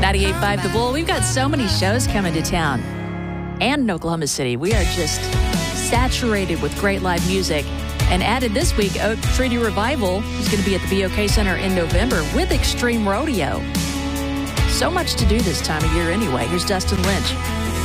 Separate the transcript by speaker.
Speaker 1: 98.5 The Bull. We've got so many shows coming to town. And in Oklahoma City, we are just saturated with great live music. And added this week, Oak Treaty Revival is going to be at the BOK Center in November with Extreme Rodeo. So much to do this time of year anyway. Here's Dustin Lynch.